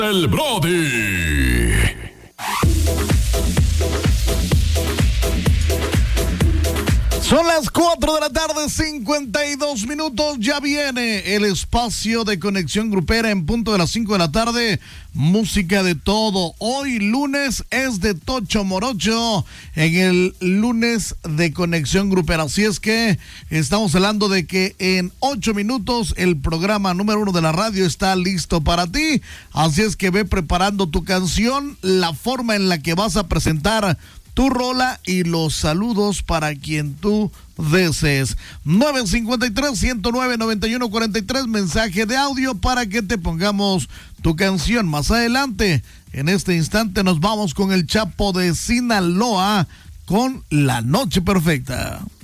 El Brody. Son las 4 de la tarde, 52 minutos. Ya viene el espacio de conexión grupera en punto de las 5 de la tarde. Música de todo. Hoy lunes es de Tocho Morocho en el lunes de conexión grupera. Así es que estamos hablando de que en 8 minutos el programa número 1 de la radio está listo para ti. Así es que ve preparando tu canción, la forma en la que vas a presentar tu rola y los saludos para quien tú desees. 953-109-9143, mensaje de audio para que te pongamos tu canción. Más adelante, en este instante, nos vamos con el Chapo de Sinaloa con La Noche Perfecta.